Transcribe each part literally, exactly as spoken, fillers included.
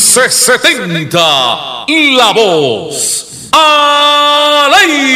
once setenta, La Voz al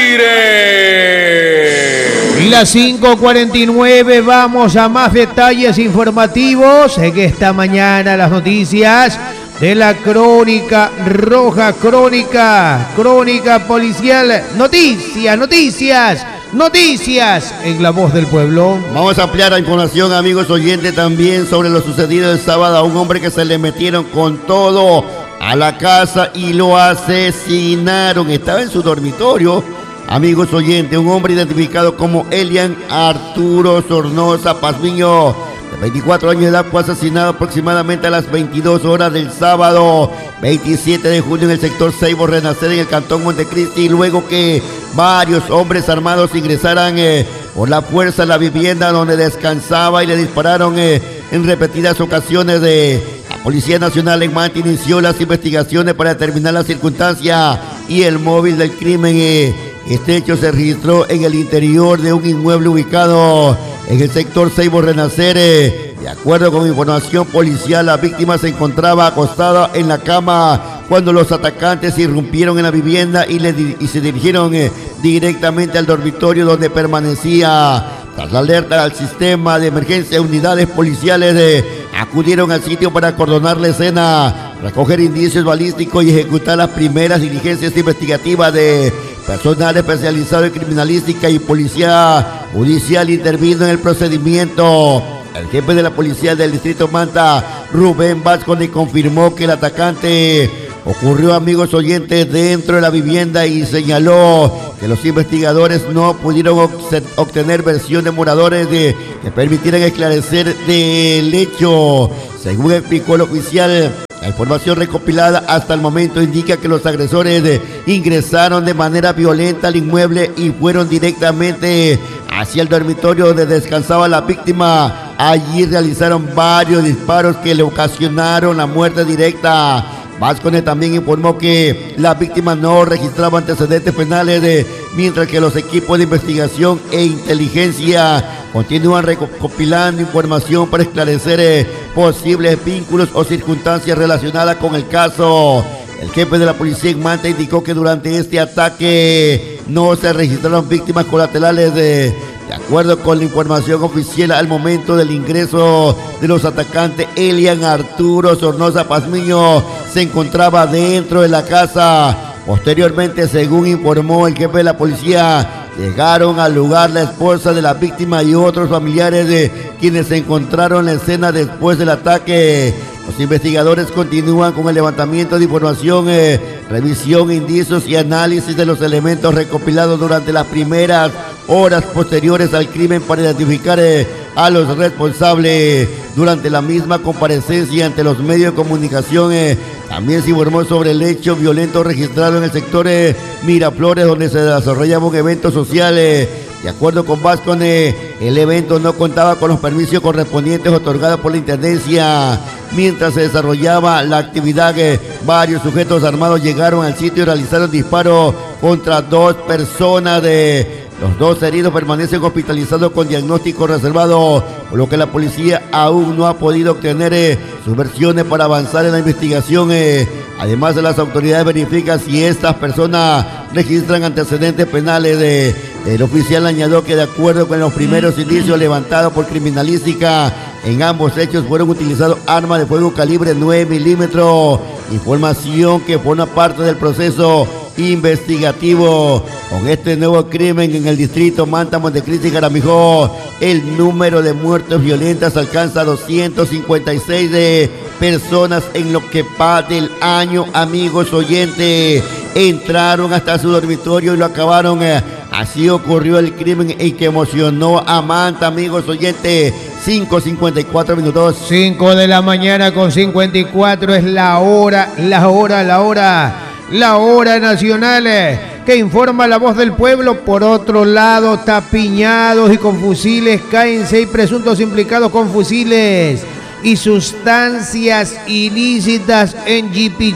aire. Las cinco cuarenta y nueve, vamos a más detalles informativos en esta mañana, las noticias de la Crónica Roja, Crónica, Crónica Policial, noticias, noticias, noticias en La Voz del Pueblo. Vamos a ampliar la información, amigos oyentes, también sobre lo sucedido el sábado a un hombre que se le metieron con todo a la casa y lo asesinaron. Estaba en su dormitorio, amigos oyentes, un hombre identificado como Elian Arturo Sornosa Pazmiño, de veinticuatro años de edad, fue asesinado aproximadamente a las veintidós horas del sábado veintisiete de junio en el sector Ceibo Renacer, en el cantón Montecristi, luego que varios hombres armados ingresaran eh, por la fuerza a la vivienda donde descansaba y le dispararon eh, en repetidas ocasiones. De la Policía Nacional en Manta inició las investigaciones para determinar la circunstancia y el móvil del crimen. Eh, Este hecho se registró en el interior de un inmueble ubicado en el sector Ceibo Renacer. De acuerdo con información policial, la víctima se encontraba acostada en la cama cuando los atacantes irrumpieron en la vivienda y, le, y se dirigieron eh, directamente al dormitorio donde permanecía. Tras la alerta al sistema de emergencia, unidades policiales eh, acudieron al sitio para acordonar la escena, recoger indicios balísticos y ejecutar las primeras diligencias investigativas. De personal especializado en criminalística y policía judicial intervino en el procedimiento. El jefe de la policía del distrito Manta, Rubén Vázquez, confirmó que el atacante ocurrió, amigos oyentes, dentro de la vivienda y señaló que los investigadores no pudieron obtener versión de moradores de, que permitieran esclarecer del hecho. Según explicó el oficial, la información recopilada hasta el momento indica que los agresores de, ingresaron de manera violenta al inmueble y fueron directamente hacia el dormitorio donde descansaba la víctima. Allí realizaron varios disparos que le ocasionaron la muerte directa. Vázquez también informó que la víctima no registraba antecedentes penales, de, mientras que los equipos de investigación e inteligencia continúan recopilando información para esclarecer eh, posibles vínculos o circunstancias relacionadas con el caso. El jefe de la policía en Manta indicó que durante este ataque no se registraron víctimas colaterales. De, de acuerdo con la información oficial, al momento del ingreso de los atacantes, Elian Arturo Sornosa Pazmiño se encontraba dentro de la casa. Posteriormente, según informó el jefe de la policía, llegaron al lugar la esposa de la víctima y otros familiares de quienes se encontraron en la escena después del ataque. Los investigadores continúan con el levantamiento de información, eh, revisión, indicios y análisis de los elementos recopilados durante las primeras horas posteriores al crimen para identificar eh, a los responsables. Durante la misma comparecencia ante los medios de comunicación, eh, también se informó sobre el hecho violento registrado en el sector eh, Miraflores, donde se desarrollaba un evento social. Eh, De acuerdo con Vázquez, el evento no contaba con los permisos correspondientes otorgados por la Intendencia. Mientras se desarrollaba la actividad, varios sujetos armados llegaron al sitio y realizaron disparos contra dos personas. De los dos heridos permanecen hospitalizados con diagnóstico reservado, por lo que la policía aún no ha podido obtener eh, sus versiones para avanzar en la investigación. Eh. Además, las autoridades verifican si estas personas registran antecedentes penales. De, el oficial añadió que de acuerdo con los primeros indicios levantados por criminalística, en ambos hechos fueron utilizados armas de fuego calibre nueve milímetros, información que forma parte del proceso investigativo. Con este nuevo crimen en el distrito Manta, Montecristi y Jaramillo, el número de muertes violentas alcanza doscientos cincuenta y seis de personas en lo que va del año, amigos oyentes. Entraron hasta su dormitorio y lo acabaron. Eh, así ocurrió el crimen y que emocionó a Manta, amigos oyentes. cinco cincuenta y cuatro minutos. cinco de la mañana con cincuenta y cuatro es la hora, la hora, la hora, la hora nacional eh, que informa La Voz del Pueblo. Por otro lado, tapiñados y con fusiles caen seis presuntos implicados con fusiles y sustancias ilícitas en G P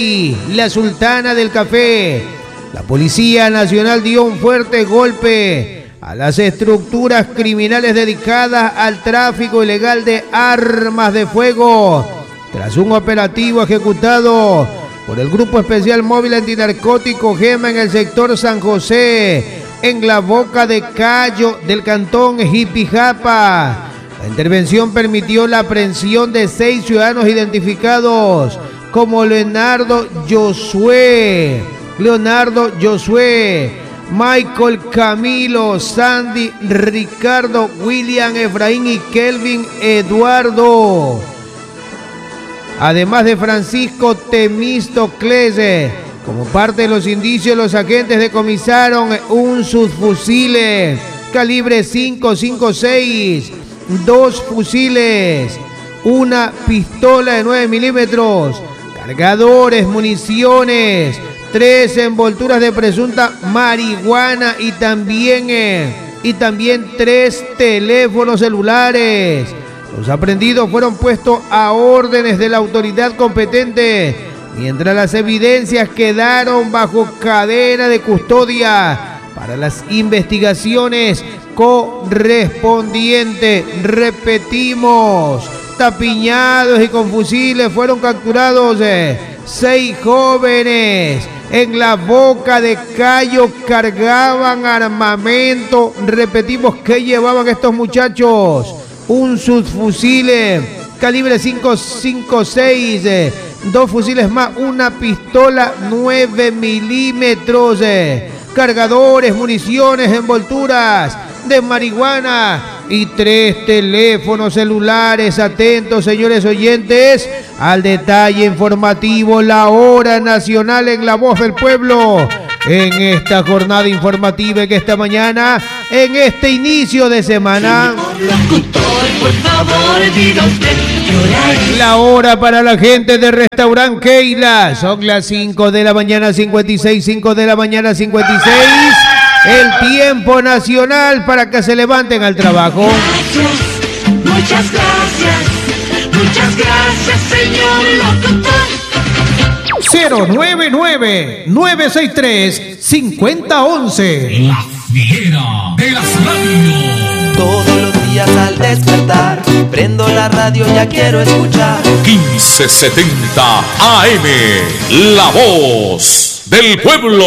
J, la Sultana del Café. La Policía Nacional dio un fuerte golpe a las estructuras criminales dedicadas al tráfico ilegal de armas de fuego tras un operativo ejecutado por el Grupo Especial Móvil Antinarcótico Gema en el sector San José, en la Boca de Cayo del cantón Jipijapa. La intervención permitió la aprehensión de seis ciudadanos identificados como Leonardo Josué, Leonardo Josué, Michael Camilo, Sandy, Ricardo, William, Efraín y Kelvin Eduardo. Además de Francisco Temístocles. Como parte de los indicios, los agentes decomisaron un subfusil calibre cinco cinco seis, dos fusiles, una pistola de nueve milímetros, cargadores, municiones, tres envolturas de presunta marihuana y también, eh, y también tres teléfonos celulares. Los aprehendidos fueron puestos a órdenes de la autoridad competente, mientras las evidencias quedaron bajo cadena de custodia para las investigaciones correspondientes. Repetimos, tapiñados y con fusiles fueron capturados eh, seis jóvenes en la Boca de Cayo, cargaban armamento. Repetimos, ¿qué llevaban estos muchachos? Un subfusil calibre cinco cinco seis, eh, dos fusiles más, una pistola nueve milímetros, eh, cargadores, municiones, envolturas de marihuana y tres teléfonos celulares. Atentos, señores oyentes, al detalle informativo, la hora nacional en La Voz del Pueblo. En esta jornada informativa que esta mañana, en este inicio de semana, la hora para la gente de Restaurant Keila. Son las cinco de la mañana, cincuenta y seis, cinco de la mañana, cincuenta y seis. El tiempo nacional para que se levanten al trabajo. Gracias, muchas gracias, muchas gracias, señor locutor. cero nueve nueve, nueve seis tres, cinco cero uno uno. La fiera de las radios. Todos los días al despertar, prendo la radio, ya quiero escuchar quince setenta A M, La Voz del Pueblo.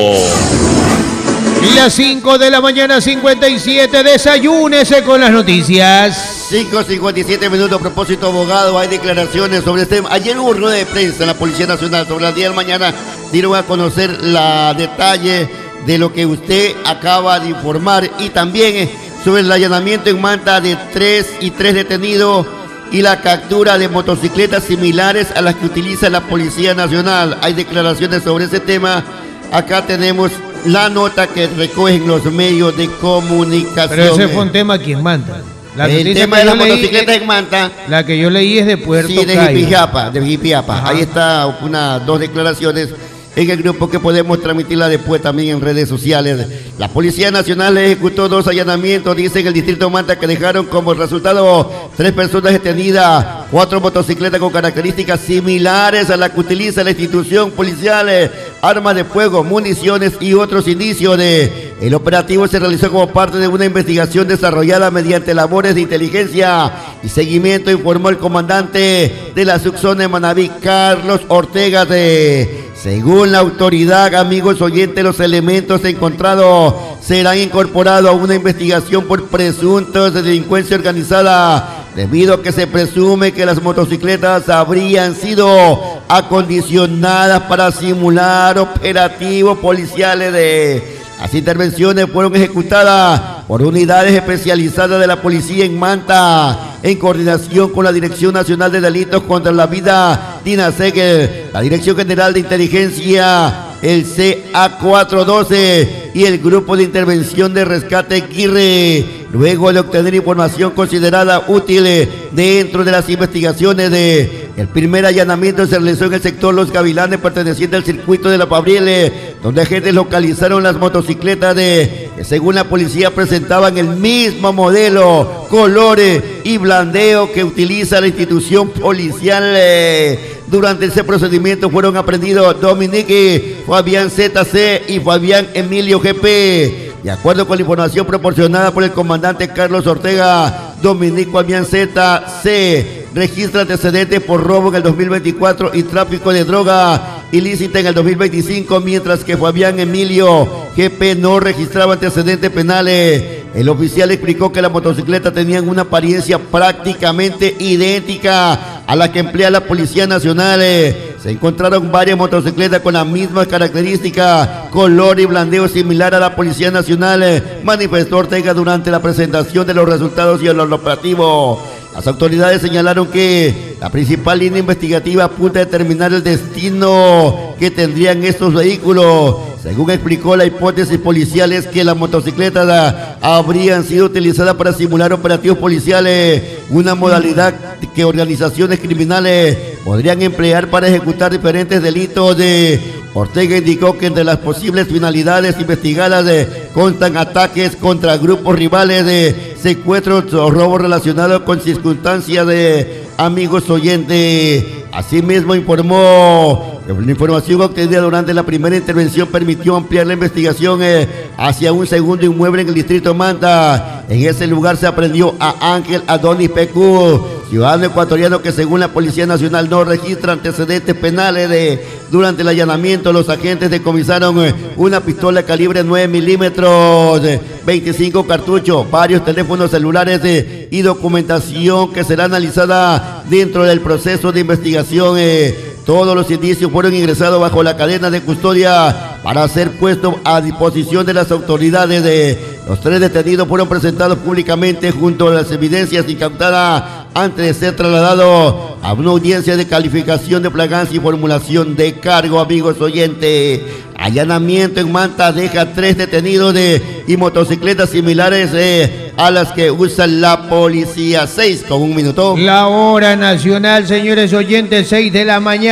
Las cinco de la mañana, cincuenta y siete, desayúnese con las noticias. cinco cincuenta y siete minutos. A propósito, abogado, hay declaraciones sobre este tema. Ayer hubo rueda de prensa en la Policía Nacional. Sobre las diez de la mañana dieron a conocer la detalle de lo que usted acaba de informar y también sobre el allanamiento en Manta de tres y tres detenidos y la captura de motocicletas similares a las que utiliza la Policía Nacional. Hay declaraciones sobre ese tema. Acá tenemos la nota que recogen los medios de comunicación. Pero ese fue un tema aquí en Manta. La el tema de las motocicletas en Manta. La que yo leí es de Puerto Sí, de Cayo. Jipijapa, de Jipijapa. Ahí está una, dos declaraciones en el grupo que podemos transmitirla después también en redes sociales. La Policía Nacional ejecutó dos allanamientos, dice en el distrito de Manta, que dejaron como resultado tres personas detenidas, cuatro motocicletas con características similares a las que utiliza la institución policial, armas de fuego, municiones y otros indicios de... El operativo se realizó como parte de una investigación desarrollada mediante labores de inteligencia y seguimiento, informó el comandante de la subzona de Manaví, Carlos Ortega. De Según la autoridad, amigos oyentes, los elementos encontrados serán incorporados a una investigación por presuntos de delincuencia organizada, debido a que se presume que las motocicletas habrían sido acondicionadas para simular operativos policiales. De Las intervenciones fueron ejecutadas por unidades especializadas de la policía en Manta, en coordinación con la Dirección Nacional de Delitos contra la Vida, DINASEC, la Dirección General de Inteligencia, el C A cuatrocientos doce y el Grupo de Intervención de Rescate Quirre, luego de obtener información considerada útil dentro de las investigaciones. De el primer allanamiento se realizó en el sector Los Gavilanes, perteneciente al circuito de la Fabriele, donde agentes localizaron las motocicletas de que según la policía presentaban el mismo modelo, colores y blandeo que utiliza la institución policial. Durante ese procedimiento fueron aprendidos Dominique Fabián Z C y Fabián Emilio G P. De acuerdo con la información proporcionada por el comandante Carlos Ortega, Dominico Amianceta se registra antecedentes por robo en el dos mil veinticuatro y tráfico de droga ilícita en el dos mil veinticinco, mientras que Fabián Emilio G P no registraba antecedentes penales. El oficial explicó que las motocicletas tenían una apariencia prácticamente idéntica a la que emplea la Policía Nacional. Se encontraron varias motocicletas con las mismas características, color y blandeo similar a la Policía Nacional, manifestó Ortega durante la presentación de los resultados y el operativo. Las autoridades señalaron que la principal línea investigativa apunta a determinar el destino que tendrían estos vehículos. Según explicó, la hipótesis policial es que las motocicletas habrían sido utilizadas para simular operativos policiales, una modalidad que organizaciones criminales podrían emplear para ejecutar diferentes delitos. De Ortega indicó que entre las posibles finalidades investigadas de, constan ataques contra grupos rivales, de secuestros o robos relacionados con circunstancias de amigos oyentes. Asimismo informó que la información obtenida durante la primera intervención permitió ampliar la investigación eh, hacia un segundo inmueble en el distrito Manta. En ese lugar se aprehendió a Ángel Adonis P Q, ciudadano ecuatoriano que según la Policía Nacional no registra antecedentes penales. De, durante el allanamiento los agentes decomisaron eh, una pistola calibre nueve milímetros, eh, veinticinco cartuchos, varios teléfonos celulares eh, y documentación que será analizada dentro del proceso de investigación. Eh, Todos los indicios fueron ingresados bajo la cadena de custodia para ser puestos a disposición de las autoridades. De los tres detenidos fueron presentados públicamente junto a las evidencias incautadas antes de ser trasladados a una audiencia de calificación de flagrancia y formulación de cargo. Amigos oyentes, allanamiento en Manta deja tres detenidos de y motocicletas similares eh, a las que usa la policía. Seis con un minuto. La hora nacional, señores oyentes, seis de la mañana.